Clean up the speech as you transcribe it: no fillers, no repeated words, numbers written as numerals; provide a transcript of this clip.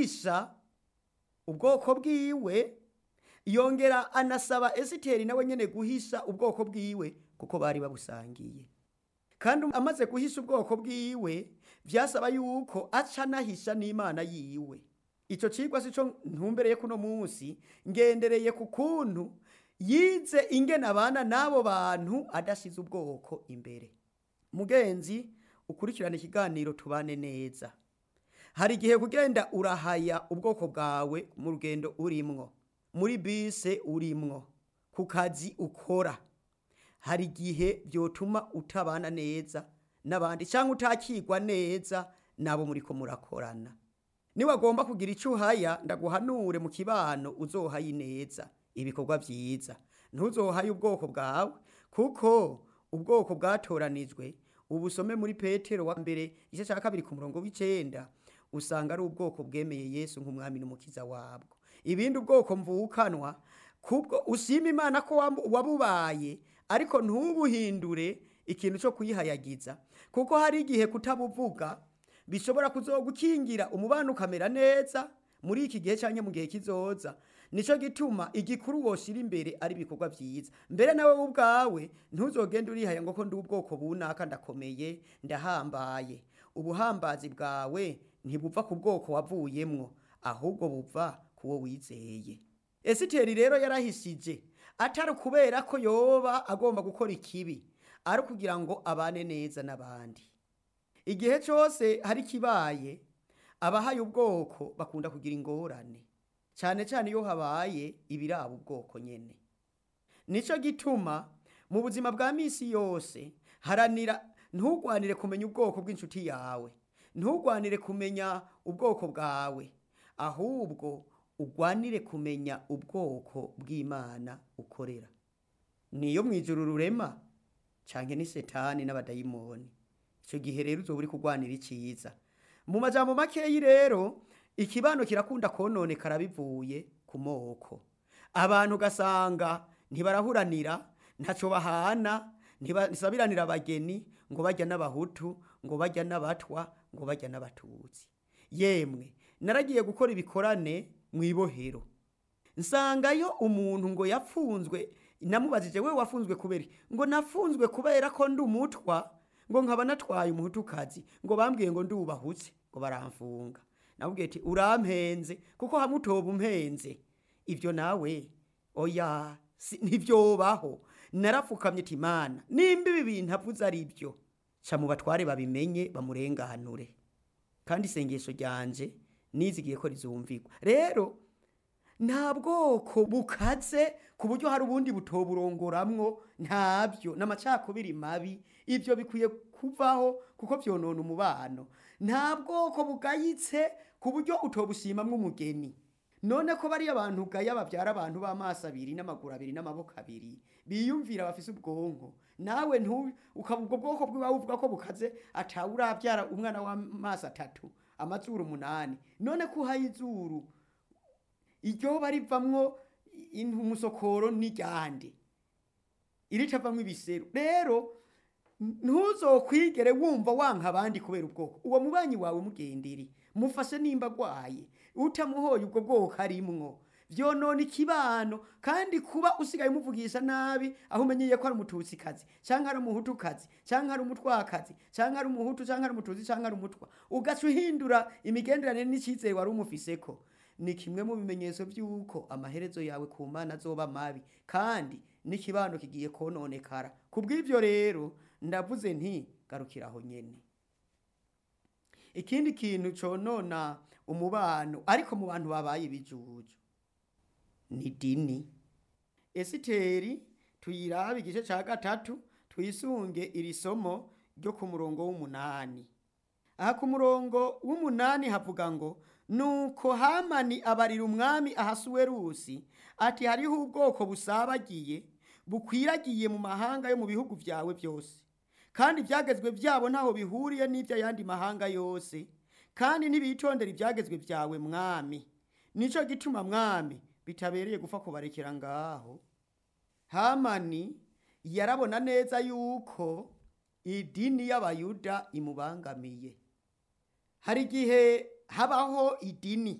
guhisha ubwoko bwiwe, yongera anasaba Esiteri nawe nyene guhisha ubwoko bwiwe kuko bari babusangiye. Kandi amaze guhisha ubwoko bwiwe vyasaba yuko aca nahisha n'Imana yiwe. Ico cigwa sico ntumbereye kuno munsi, ngendereye ku kuntu yize ingene abana n'abo bantu adashize ubwoko imbere. Mugenzi ukurikirana ikiganiro tubane neza. Hari igihe kugenda urahaya ubwoko bwawe mu rugendo urimwo, muri bise urimwo, ku kazi ukora. Hari igihe vyotuma utabana neza n'abandi canke utakigwa neza nabo muriko murakorana. Niwagomba kugira ico uhaya, ndaguhanure mu kibano uzohaye neza ibikorwa vyiza. Ntuzohaye ubwoko bwawe kuko ubwoko bwatoranijwe. Ubusome muri Petero wa mbere igice ca 2 ku murongo w'9 usanga ari ubwoko bwemeye Yesu nk'umwami n'umukiza wabwo. Ibindi ubwoko mvukanwa kubwo ushima Imana ko wabubaye, ariko ntubuhindure ikintu cyo kuyihayagiza, kuko hari igihe kutabuvuga bishobora kuzogukingira umubano ukamera neza muri iki gihe canke mu gihe kizoza. Nico gituma igikuru woshira imbere ari ibikorwa vyiza. Mbere nawe ubwawe ntuzogenda urihaya ngo ko ndi ubwoko bunaka ndakomeye ndahambaye. Ubuhambazi bwawe ntibuva ku bwoko wavuyemwo, ahubwo buva kuwo wizeye. Esiteri rero yarahishije atari kubera ko yoba agomba gukora ikibi, ari kugira ngo abane neza n'abandi. Igihe cyose hari kibaye, abahaye ubwoko bakunda kugira ingorane, cyane cyane iyo habaye ibiraba ubwoko nyene. Nico gituma mu buzima bwa misi yose haranira, ntugwanire kumenya ubwoko bw'inshuti yawe, ntugwanire kumenya ubwoko bwawe, ahubwo ugwanire kumenya ubwoko bw'Imana ukorera. Niyo mwijuru rurema canke ni Setani n'abadayimoni. Ico gihe rero uzoba uri kugwanira iciza. Mu majambo makeyi rero, ikibano kirakunda kononekara bivuye ku moko. Abantu gasanga ntibarahuranira, ntaco bahana, ntibasabiranira abageni, ngo bajya n'abahutu, ngo bajya n'abatwa, ngo bajya n'abatutsi. Yemwe naragiye gukora ibikorane mwibohero, nsangayo umuntu ngo yapfunzwe. Namubajije, we wafunzwe kubera? Ngo nafunzwe kubera ko ndi umutwa, ngo nkaba natwaye umuhutukazi, ngo bambwiye ngo ndubahutse, ngo baramfunga. Nabwiye ati urampenze, kuko hamwe utoba umpenze. Ivyo nawe oya ntivyobaho. Narapfukamye ati Mana, nimba ibi bintu avuze ari byo, ca mu batware babimenye bamurenganure. Kandi isengesho ryanje nizigiye ko rizumvirwa. Rero nta bwoko bukaze ku buryo hari ubundi butoburongoramwo, ntabyo. N'amacakubiri mabi, ivyo bikwiye kuvaho kuko vyonona umubano. Nta bwoko bugayitse ku buryo utobushimamwo umugeni. None ko bari abantu ugaya bavyara abantu b'amaso abiri n'amaguru abiri n'amaboko abiri, biyumvira bafise ubwonko, nawe ukabwo bwoko bw'iwawe uvuga ko bukaze, atawuravyara umwana w'amaso 3 amazuru 8. None ko uhaye izuru iryo barivamwo umusokoro n'iryande, iritavamwo ibiseru. Rero ntuzokwigere wumva wanka abandi kubera ubwoko. Uwo mubanyi wawe mugendere, mufashe nimba gwaye, utamuhoye ubwo bwoko arimwo, vyonona ikibano. Kandi kuba usigaye umuvugisha nabi, aho umenyeye ko ari umututsikazi canke ari umuhutukazi canke ari umutwakazi canke ari umuhutu canke ari umututsi canke ari umutwa, ugaca uhindura imigenderanire n'icizere wari umufiseko, ni kimwe mu bimenyetso by'uko amaherezo yawe ku Mana azoba mabi, kandi n'ikibano kigiye kononekara. Kubw'ivyo rero ndavuze nti garukiraho nyene. Ikindi kintu conona umubano ariko mu bantu babaye ibijuju ni dini. Esiteri tuyirabe igice ca 3, twisunge iri somo ryo ku murongo w'8. Aha ku murongo w'8 havuga ngo, nuko Hamani abarira umwami Ahasuwerusi ati hariho ubwoko busabagiye bukwiragiye mu mahanga yo mu bihugu vyawe byose, kandi ivyagezwe vyabo ntaho bihuriye n'ivyo yandi mahanga yose, kandi ntibitondera ivyagezwe vyawe mwami. Nico gituma mwami bitabereye gupfa kubarekera ngaho. Hamani yarabona neza yuko idini y'abayuda imubangamiye. Hari igihe habaho idini